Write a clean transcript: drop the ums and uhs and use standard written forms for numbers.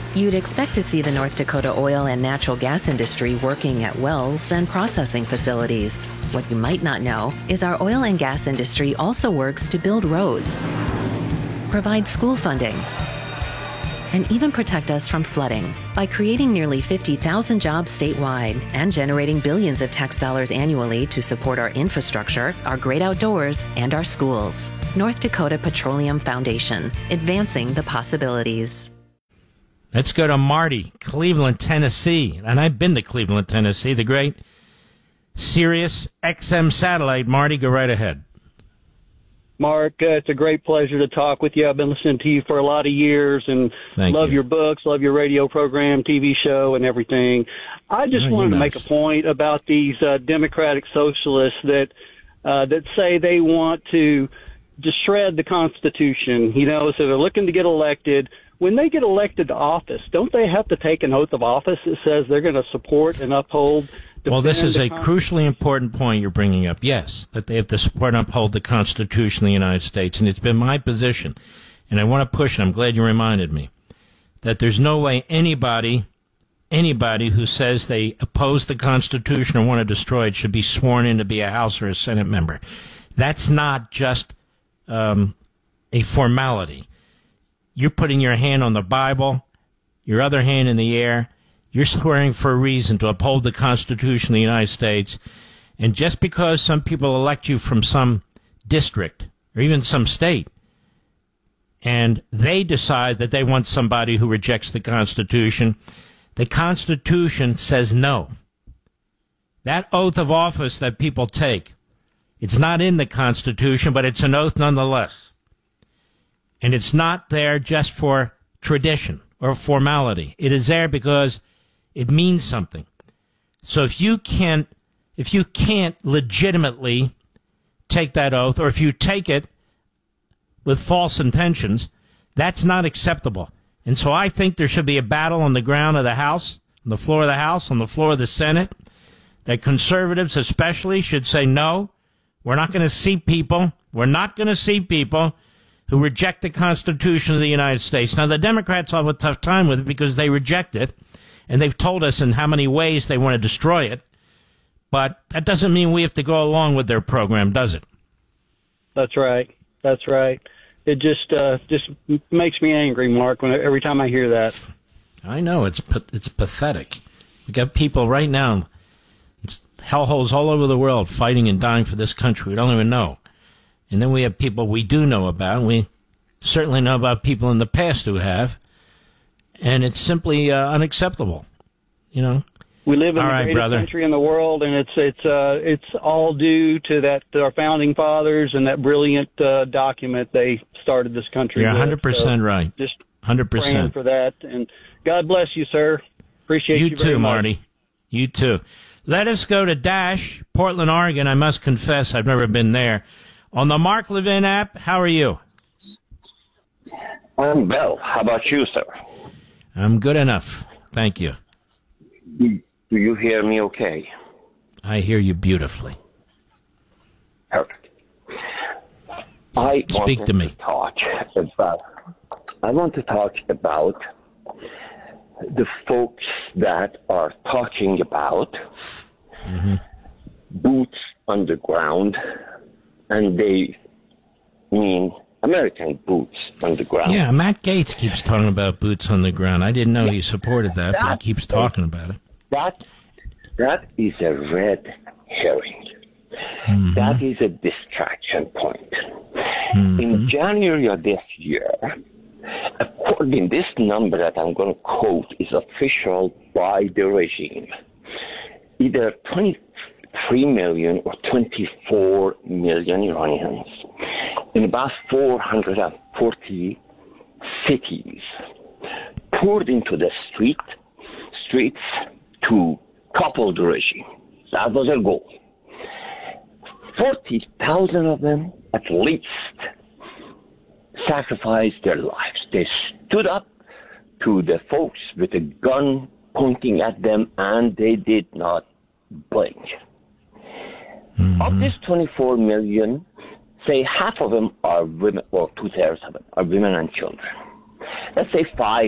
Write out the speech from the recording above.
You'd expect to see the North Dakota oil and natural gas industry working at wells and processing facilities. What you might not know is our oil and gas industry also works to build roads, provide school funding, and even protect us from flooding by creating nearly 50,000 jobs statewide and generating billions of tax dollars annually to support our infrastructure, our great outdoors, and our schools. North Dakota Petroleum Foundation, advancing the possibilities. Let's go to Marty, Cleveland, Tennessee. And I've been to Cleveland, Tennessee, the great Sirius XM satellite. Marty, go right ahead. Mark, it's a great pleasure to talk with you. I've been listening to you for a lot of years and love your books, love your radio program, TV show, and everything. I just wanted to make a point about these democratic socialists that say they want to shred the Constitution, so they're looking to get elected. When they get elected to office, don't they have to take an oath of office that says they're going to support and uphold? Well, this is a crucially important point you're bringing up. Yes, that they have to support and uphold the Constitution of the United States. And it's been my position, and I want to push it, I'm glad you reminded me, that there's no way anybody who says they oppose the Constitution or want to destroy it should be sworn in to be a House or a Senate member. That's not just a formality. You're putting your hand on the Bible, your other hand in the air. You're swearing for a reason to uphold the Constitution of the United States. And just because some people elect you from some district or even some state, and they decide that they want somebody who rejects the Constitution says no. That oath of office that people take, it's not in the Constitution, but it's an oath nonetheless. And it's not there just for tradition or formality. It is there because it means something. So if you can't legitimately take that oath, or if you take it with false intentions, that's not acceptable. And so I think there should be a battle on the ground of the House, on the floor of the House, on the floor of the Senate, that conservatives especially should say, no, we're not going to see people who reject the Constitution of the United States. Now, the Democrats have a tough time with it because they reject it, and they've told us in how many ways they want to destroy it. But that doesn't mean we have to go along with their program, does it? That's right. That's right. It just makes me angry, Mark, every time I hear that. I know. It's pathetic. We got people right now, hellholes all over the world, fighting and dying for this country. We don't even know. And then we have people we do know about, and we certainly know about people in the past who have, and it's simply unacceptable, We live in the greatest country in the world, and it's all due to our founding fathers and that brilliant document they started this country with. You're 100% so right. Just 100%. praying for that, and God bless you, sir. Appreciate you very much. You too, Marty. You too. Let us go to Dash, Portland, Oregon. I must confess, I've never been there. On the Mark Levin app, how are you? I'm well. How about you, sir? I'm good enough. Thank you. Do you hear me okay? I hear you beautifully. Perfect. I Speak to me. I want to talk about the folks that are talking about boots on the ground, and they mean American boots on the ground. Yeah, Matt Gaetz keeps talking about boots on the ground. I didn't know he supported that, but he keeps talking about it. That is a red herring. Mm-hmm. That is a distraction point. Mm-hmm. In January of this year, according this number that I'm going to quote is official by the regime, either 23 million or 24 million Iranians in about 440 cities poured into the streets to topple the regime. That was their goal. 40,000 of them, at least, sacrificed their lives. They stood up to the folks with a gun pointing at them, and they did not blink. Mm-hmm. Of this 24 million, say half of them are women, or two-thirds of them are women and children. Let's say 5